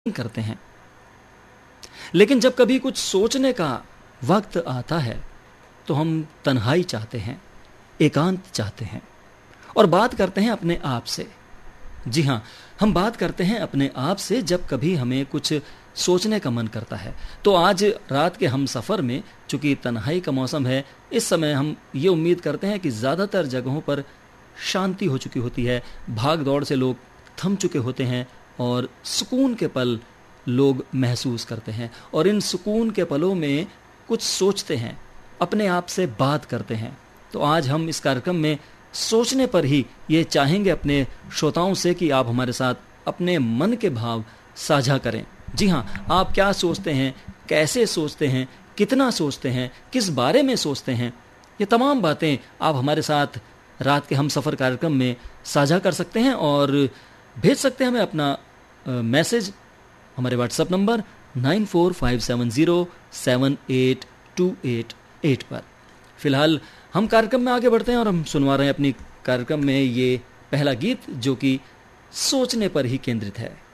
करते हैं। लेकिन जब कभी कुछ सोचने का वक्त आता है तो हम तन्हाई चाहते हैं, एकांत चाहते हैं और बात करते हैं अपने आप से। जी हाँ, हम बात करते हैं अपने आप से जब कभी हमें कुछ सोचने का मन करता है। तो आज रात के हम सफ़र में, चूंकि तन्हाई का मौसम है, इस समय हम ये उम्मीद करते हैं कि ज़्यादातर जगहों पर शांति हो चुकी होती है, भाग दौड़ से लोग थम चुके होते हैं और सुकून के पल लोग महसूस करते हैं और इन सुकून के पलों में कुछ सोचते हैं, अपने आप से बात करते हैं। तो आज हम इस कार्यक्रम में सोचने पर ही ये चाहेंगे अपने श्रोताओं से कि आप हमारे साथ अपने मन के भाव साझा करें। जी हाँ, आप क्या सोचते हैं, कैसे सोचते हैं, कितना सोचते हैं, किस बारे में सोचते हैं, ये तमाम बातें आप हमारे साथ रात के हम सफ़र कार्यक्रम में साझा कर सकते हैं और भेज सकते हैं हमें अपना मैसेज हमारे व्हाट्सएप नंबर 9457078288 पर। फिलहाल हम कार्यक्रम में आगे बढ़ते हैं और हम सुनवा रहे हैं अपनी कार्यक्रम में ये पहला गीत जो कि सोचने पर ही केंद्रित है।